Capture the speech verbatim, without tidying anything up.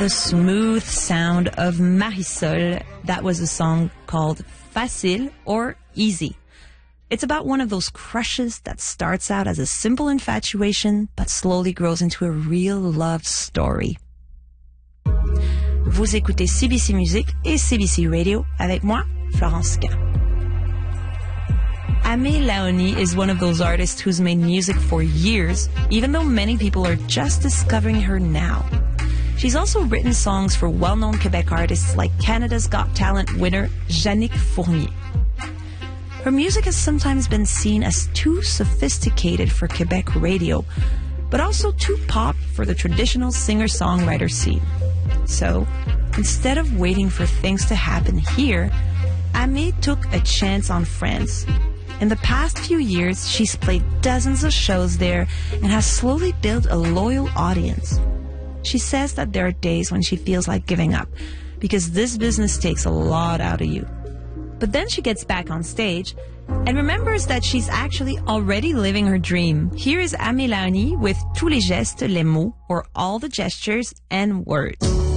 the smooth sound of Marisol. That was a song called Facile or Easy. It's about one of those crushes that starts out as a simple infatuation but slowly grows into a real love story. Vous écoutez C B C Musique et C B C Radio avec moi, Florence Gant. Aimée Laoni is one of those artists who's made music for years, even though many people are just discovering her now. She's also written songs for well-known Quebec artists like Canada's Got Talent winner Yannick Fournier. Her music has sometimes been seen as too sophisticated for Quebec radio, but also too pop for the traditional singer-songwriter scene. So, instead of waiting for things to happen here, Aimée took a chance on France. In the past few years, she's played dozens of shows there and has slowly built a loyal audience. She says that there are days when she feels like giving up, because this business takes a lot out of you. But then she gets back on stage and remembers that she's actually already living her dream. Here is Aimée Laoni with Tous les gestes, les mots, or all the gestures and words.